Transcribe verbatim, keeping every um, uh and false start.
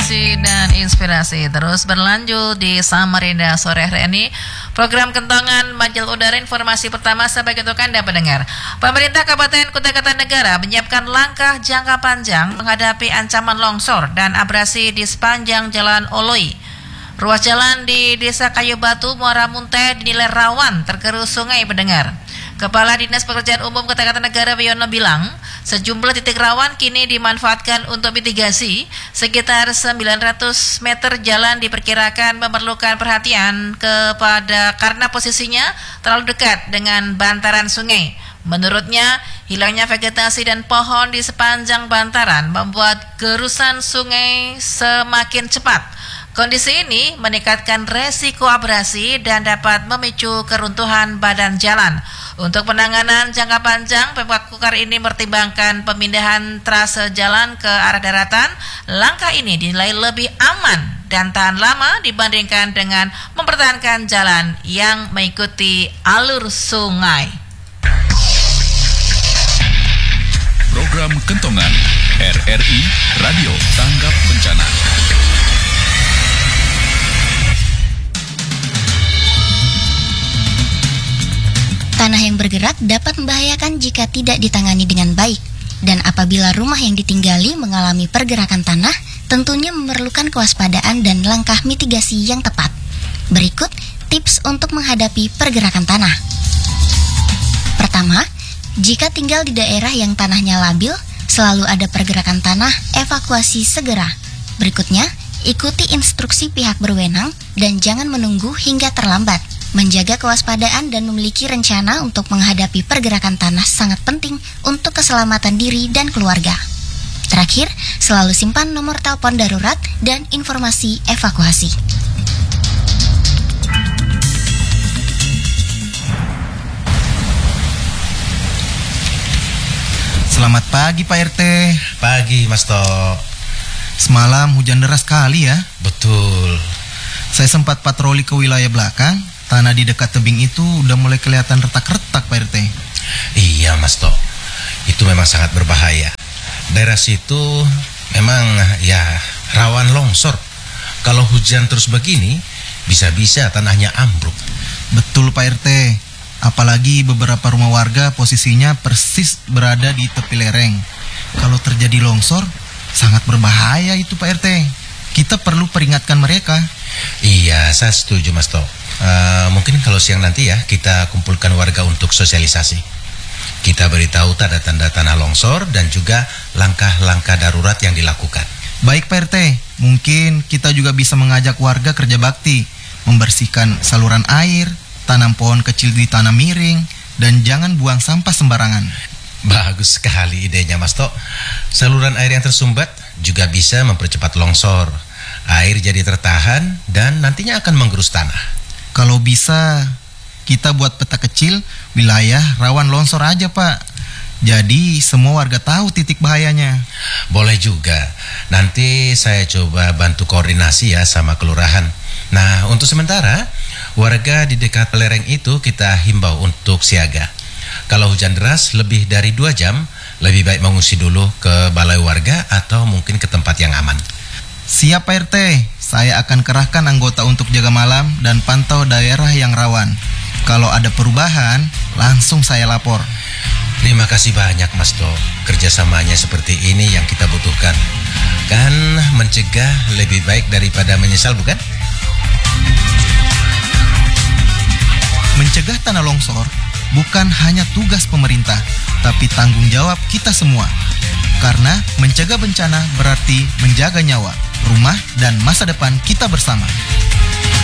informasi dan inspirasi terus berlanjut di Samarinda sore hari ini. Program Kentongan Majalah Udara, informasi pertama sebagai untuk Anda pendengar. Pemerintah Kabupaten Kutai Kartanegara menyiapkan langkah jangka panjang menghadapi ancaman longsor dan abrasi di sepanjang Jalan Oloi. Ruas jalan di Desa Kayu Batu, Muara Munte dinilai rawan tergerus sungai pendengar. Kepala Dinas Pekerjaan Umum Kutai Kartanegara Wiono bilang, sejumlah titik rawan kini dimanfaatkan untuk mitigasi. Sekitar sembilan ratus meter jalan diperkirakan memerlukan perhatian kepada karena posisinya terlalu dekat dengan bantaran sungai. Menurutnya, hilangnya vegetasi dan pohon di sepanjang bantaran membuat gerusan sungai semakin cepat. Kondisi ini meningkatkan resiko abrasi dan dapat memicu keruntuhan badan jalan. Untuk penanganan jangka panjang, Pemkab Kukar ini mempertimbangkan pemindahan trase jalan ke arah daratan. Langkah ini dinilai lebih aman dan tahan lama dibandingkan dengan mempertahankan jalan yang mengikuti alur sungai. Program Kentongan R R I Radio Tanggap Bencana. Tanah yang bergerak dapat membahayakan jika tidak ditangani dengan baik. Dan apabila rumah yang ditinggali mengalami pergerakan tanah, tentunya memerlukan kewaspadaan dan langkah mitigasi yang tepat. Berikut tips untuk menghadapi pergerakan tanah. Pertama, jika tinggal di daerah yang tanahnya labil, selalu ada pergerakan tanah, evakuasi segera. Berikutnya, ikuti instruksi pihak berwenang dan jangan menunggu hingga terlambat. Menjaga kewaspadaan dan memiliki rencana untuk menghadapi pergerakan tanah sangat penting untuk keselamatan diri dan keluarga. Terakhir, selalu simpan nomor telepon darurat dan informasi evakuasi. Selamat pagi Pak R T. Pagi Mas Tok. Semalam hujan deras sekali ya. Betul. Saya sempat patroli ke wilayah belakang. Tanah di dekat tebing itu udah mulai kelihatan retak-retak Pak R T. Iya Mas Tok, itu memang sangat berbahaya. Daerah situ memang ya rawan longsor. Kalau hujan terus begini, bisa-bisa tanahnya ambruk. Betul Pak R T. Apalagi beberapa rumah warga posisinya persis berada di tepi lereng. Kalau terjadi longsor, sangat berbahaya itu Pak R T. Kita perlu peringatkan mereka. Iya, saya setuju Mas Tok. Uh, mungkin kalau siang nanti ya kita kumpulkan warga untuk sosialisasi. Kita beritahu tanda-tanda tanah longsor dan juga langkah-langkah darurat yang dilakukan. Baik Pak R T, mungkin kita juga bisa mengajak warga kerja bakti, membersihkan saluran air, tanam pohon kecil di tanah miring, dan jangan buang sampah sembarangan. Bagus sekali idenya Mas Tok. Saluran air yang tersumbat juga bisa mempercepat longsor. Air jadi tertahan dan nantinya akan menggerus tanah. Kalau bisa, kita buat peta kecil wilayah rawan longsor aja Pak. Jadi semua warga tahu titik bahayanya. Boleh juga. Nanti saya coba bantu koordinasi ya sama kelurahan. Nah, untuk sementara, warga di dekat lereng itu kita himbau untuk siaga. Kalau hujan deras lebih dari dua jam, lebih baik mengungsi dulu ke balai warga atau mungkin ke tempat yang aman. Siap Pak R T, saya akan kerahkan anggota untuk jaga malam dan pantau daerah yang rawan. Kalau ada perubahan, langsung saya lapor. Terima kasih banyak Mas Tok. Kerjasamanya seperti ini yang kita butuhkan. Kan mencegah lebih baik daripada menyesal, bukan? Mencegah tanah longsor bukan hanya tugas pemerintah, tapi tanggung jawab kita semua. Karena mencegah bencana berarti menjaga nyawa, rumah, dan masa depan kita bersama.